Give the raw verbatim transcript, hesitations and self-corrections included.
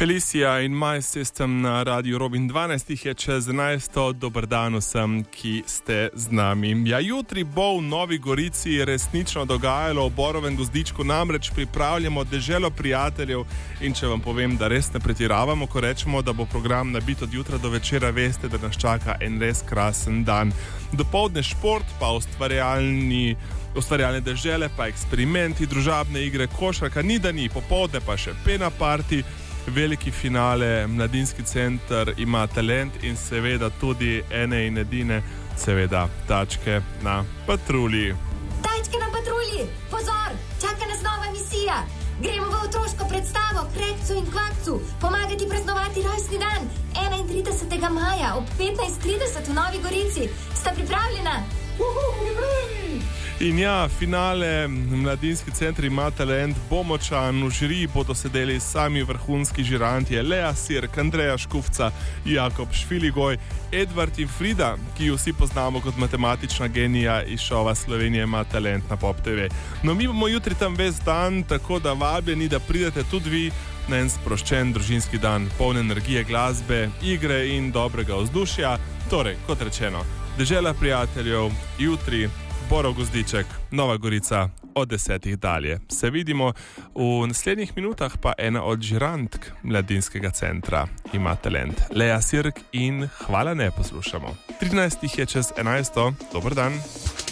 Felicia in My System na Radiu Robin dvanajst je čez enajsto. Dober dan vsem, ki ste z nami. Ja, jutri bo v Novi Gorici resnično dogajalo v Borovem gozdičku, namreč pripravljamo deželo prijateljev in če vam povem, da res ne pretiravamo, ko rečemo, da bo program nabit od jutra do večera, veste, da nas čaka en res krasen dan. Dopoldne šport, pa ustvarjalni ustvarjalne dežele, pa eksperimenti, družabne igre, košarka, ni da ni, popoldne pa še pena party, veliki finale, mladinski center ima talent in seveda tudi ene in edine, seveda, tačke na patrulji. Tačke na patrulji, pozor, čaka nas nova misija. Gremo v otroško predstavo Krekcu in Kvakcu, pomagati praznovati rojstni dan enaintridesetega maja ob petnajst trideset v Novi Gorici. Sta pripravljena? Uhu, pripravljeni! In ja, finale, mladinski center ima talent, bo močan, v žiriji bodo sedeli sami vrhunski žirantje Lea Sirk, Andreja Škufca, Jakob Šviligoj, Edvard in Frida, ki jo vsi poznamo kot matematična genija iz šova Slovenija ima talent na Pop te ve. No, mi bomo jutri tam ves dan, tako da vabljeni, da pridete tudi vi na en sproščen družinski dan, poln energije, glasbe, igre in dobrega vzdušja. Torej, kot rečeno, dežela prijateljev, jutri, Borov gozdiček, Nova Gorica, od desetih dalje. Se vidimo v naslednjih minutah, pa ena od žirantk mladinskega centra ima talent. Lea Sirk in Hvala ne poslušamo. trinajst je čez enajsto. Dober dan.